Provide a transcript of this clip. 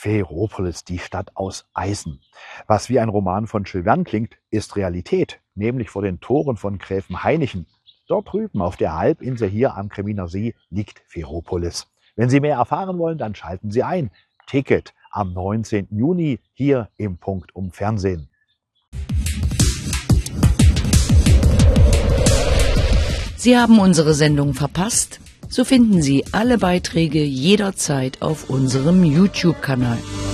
Ferropolis, die Stadt aus Eisen. Was wie ein Roman von Jules Verne klingt, ist Realität, nämlich vor den Toren von Gräfenhainichen. Dort drüben auf der Halbinsel hier am Kreminer See liegt Ferropolis. Wenn Sie mehr erfahren wollen, dann schalten Sie ein. Ticket am 19. Juni hier im Punktum Fernsehen. Sie haben unsere Sendung verpasst? So finden Sie alle Beiträge jederzeit auf unserem YouTube-Kanal.